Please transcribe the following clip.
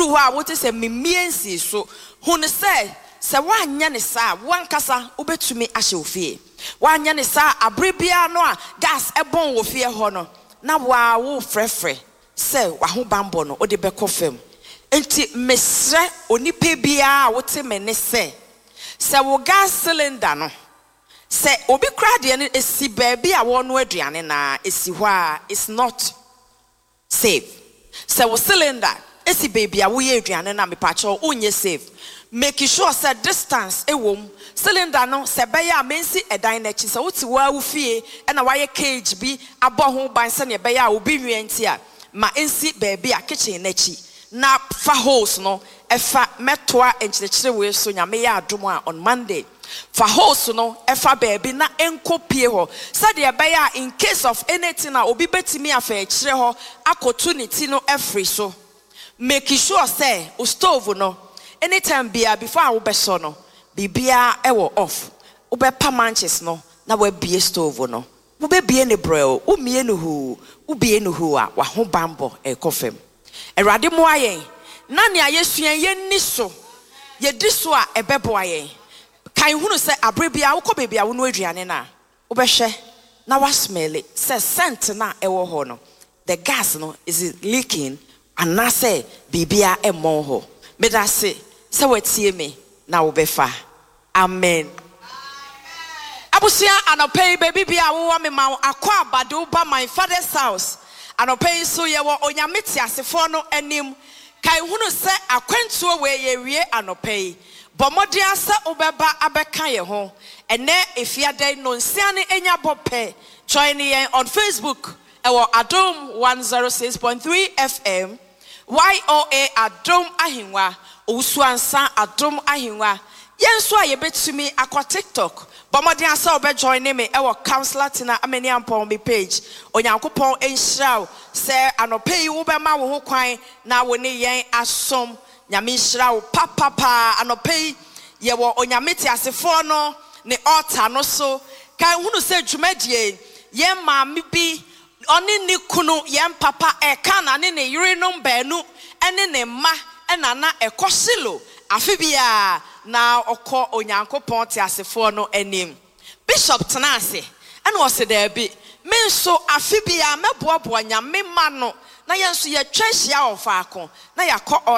wa wote se memiensi so hun se wanya ne sa wankasa obetumi ahye ofie wanya ne sa abrebia no a gas ebon wo fie ho no na wa wo frefre se wa ho bambo no ode bekofem enti mesre onipa bia wote me ne se wo gas cylinder no se obi kra de ne esi baabi a wo no aduane na esi ho a is not safe se wo cylinder esi baabi a wo ye aduane na mepacho unye safe make sure say distance ewom cylinder no se beya mensi edan na chi se wuti wa wufie e na waye cage bi abo ho ban se ne beya obi nwianti a ma ensi baabi a kitchen na chi na fa holes no efa metoa enchirechire we so nyame ya adom a on Monday fa holes no efa baabi na enkopie ho se de beya in case of anything a obi betimi afa ekire ho opportunity no every so make sure say o stove no anytime before I be so no bibia ewo off ube pa manches no na we bie stove no ube bie ne brel umie no hu ubie no hu a wa ho bambo ekofem erade mo ayen na ne ayesuan ye ni so ye di so a ebebo ayen kan hunu se abrebia wo ko bebia wo no aduane na ube hwe na wa smell it se scent na ewo ho no the gas no is leaking and na say bibia emo ho me da say se watie me na wo befa amen abusia anopei baby bia wo me ma akwa abade ba my father's house anopei so ye wo onyameti asefo no anim kai hunu se akwantuo we ye wie anopei bomodia se obeba abeka ye ho ene efiade no nsiane enya bope join ye on Facebook ewo Adom 106.3 FM YOA Adom Ahinwa Usuansa Adom Ahinwa yenso a yebetumi akwa TikTok bomodi asa obe join me ewo counselor tina ameni ampon me page onyankopon enhiraw se anopei wo be ma wo ho kwan na wo ne yen asom nyame nhiraw papa anopei ye wo onyameti asefo no ne altar no so kan hunu se dwumadie ye maami bi oni ni kunu ye papa eka na ne yire no baanu ene ne ma enana ekosilo afibia na okọ onyankopon te asefo no anim bishop tenase ene wo se da bi menso afibia meboaboa nyame ma no na yenso ye twahia ofaako na yakọ